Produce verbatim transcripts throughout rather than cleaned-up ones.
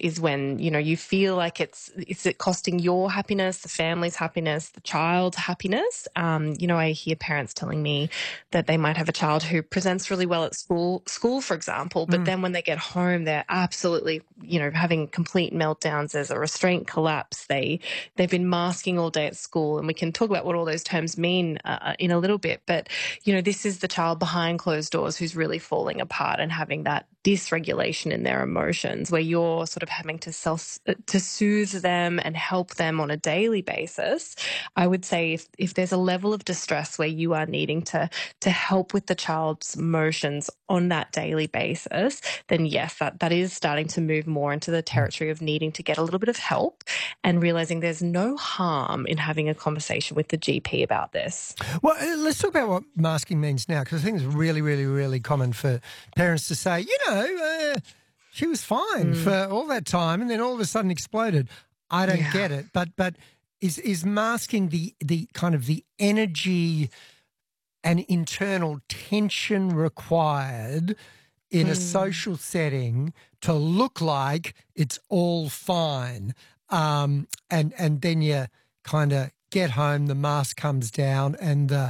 is when, you know, you feel like it's is it costing your happiness, the family's happiness, the child's happiness. Um, you know, I hear parents telling me that they might have a child who presents really well at school, school, for example, but Mm. then when they get home, they're absolutely, you know, having complete meltdowns. There's a restraint collapse. They they've been masking all day at school, and we can talk about what all those terms mean uh, in a little bit. But you know, this is the child behind closed doors who's really falling apart and having that dysregulation in their emotions, where you're sort of having to self to soothe them and help them on a daily basis. I would say if, if there's a level of distress where you are needing to to help with the child's emotions on that daily basis, then yes, that, that is starting to move more into the territory of needing to get a little bit of help and realizing there's no harm in having a conversation with the G P about this. Well, uh, let's talk about what masking means now, because I think it's really, really, really common for parents to say, you know, uh, she was fine Mm, for all that time and then all of a sudden exploded. I don't yeah. get it. But but is is masking the the kind of the energy and internal tension required in a Mm. social setting to look like it's all fine? Um, and and then you kind of get home, the mask comes down, and uh,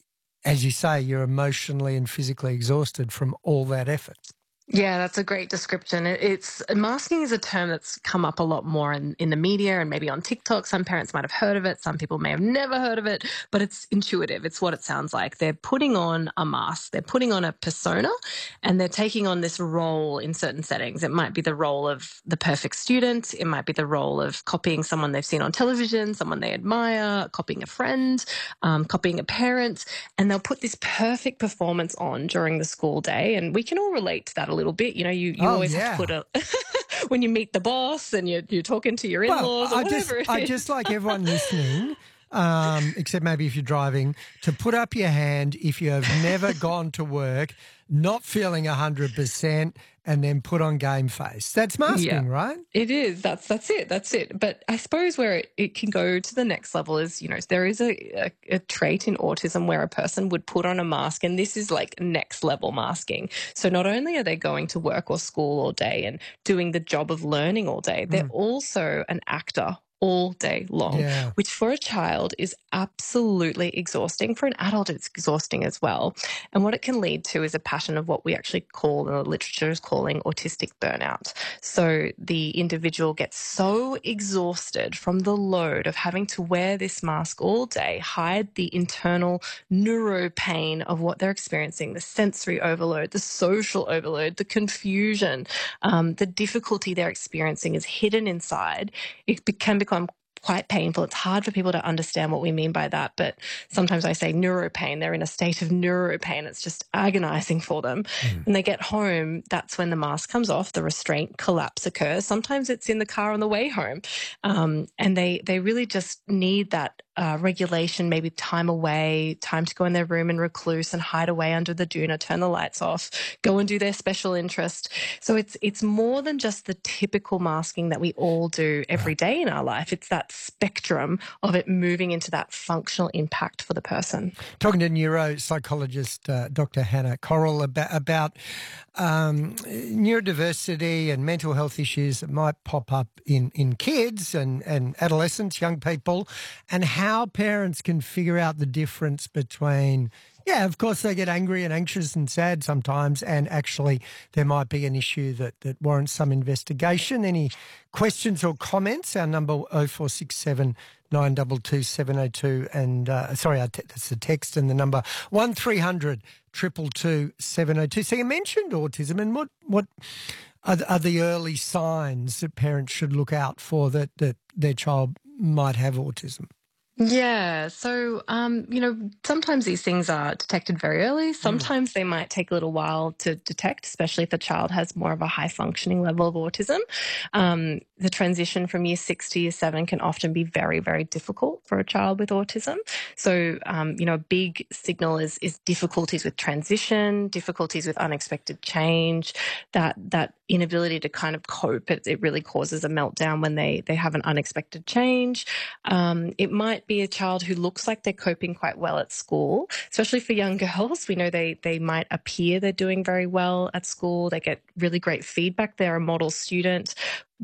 as you say, you're emotionally and physically exhausted from all that effort. Yeah, that's a great description. It- It's masking is a term that's come up a lot more in, in the media and maybe on TikTok. Some parents might have heard of it. Some people may have never heard of it, but it's intuitive. It's what it sounds like. They're putting on a mask. They're putting on a persona, and they're taking on this role in certain settings. It might be the role of the perfect student. It might be the role of copying someone they've seen on television, someone they admire, copying a friend, um, copying a parent, and they'll put this perfect performance on during the school day. And we can all relate to that a little bit. You know, you, you Oh always have to put yeah. a, when you meet the boss and you're, you're talking to your Well, in-laws or I just, whatever it I just is. like everyone listening, um, except maybe if you're driving, to put up your hand if you have never gone to work, not feeling a hundred percent, and then put on game face. That's Yeah. masking, right? It is. That's that's it. That's it. But I suppose where it, it can go to the next level is, you know, there is a, a, a trait in autism where a person would put on a mask, and this is like next level masking. So not only are they going to work or school all day and doing the job of learning all day, they're Mm. also an actor all day long, Yeah. which for a child is absolutely exhausting. For an adult, it's exhausting as well. And what it can lead to is a pattern of what we actually call, the literature is calling autistic burnout. So the individual gets so exhausted from the load of having to wear this mask all day, hide the internal neuro pain of what they're experiencing, the sensory overload, the social overload, the confusion, um, the difficulty they're experiencing is hidden inside. It be- can become quite painful. It's hard for people to understand what we mean by that, but sometimes I say neuropain. They're in a state of neuropain. It's just agonizing for them. Mm. When they get home, that's when the mask comes off, the restraint collapse occurs. Sometimes it's in the car on the way home. Um, and they, they really just need that uh, regulation, maybe time away, time to go in their room and recluse and hide away under the doona, turn the lights off, go and do their special interest. So it's it's more than just the typical masking that we all do every Right. day in our life. It's that spectrum of it moving into that functional impact for the person. Talking to neuropsychologist uh, Doctor Hannah Corral about, about um, neurodiversity and mental health issues that might pop up in, in kids and, and adolescents, young people, and how parents can figure out the difference between, yeah, of course they get angry and anxious and sad sometimes, and actually there might be an issue that, that warrants some investigation. Any questions or comments? Our number oh four six seven nine two two seven oh two, and uh, sorry, te- that's the text, and the number one three hundred two two two seven oh two. So you mentioned autism, and what what are the, are the early signs that parents should look out for that that their child might have autism? Yeah. So, um, you know, sometimes these things are detected very early. Mm. Sometimes they might take a little while to detect, especially if the child has more of a high functioning level of autism. Um, the transition from year six to year seven can often be very, very difficult for a child with autism. So, um, you know, a big signal is, is difficulties with transition, difficulties with unexpected change, that, that inability to kind of cope. It, it really causes a meltdown when they, they have an unexpected change. Um, it might be a child who looks like they're coping quite well at school, especially for young girls. We know they they might appear they're doing very well at school. They get really great feedback. They're a model student.